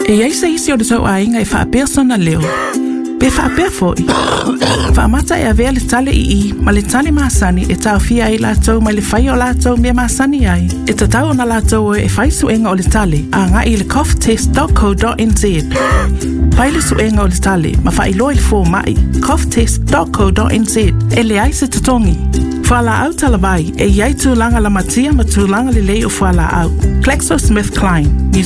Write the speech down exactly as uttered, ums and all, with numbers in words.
E ai se isi o le tau ainga e wha persona leo. Be wha pia foi. Wha mata e avea le tale i i, ma le tale maasani e tau fia i la tau ma le whai o la tau mea maasani ai. E ta tau na la tau e whai suenga o le tale, a nga i le cough test dot co dot n z. Pai le suenga o le tale, ma wha i loa i fō mai, cough test dot co dot n z. E le ai se tatongi. Whala au talavai, e iai tūlanga la matia ma tūlanga le lei o whala au. GlaxoSmithKline,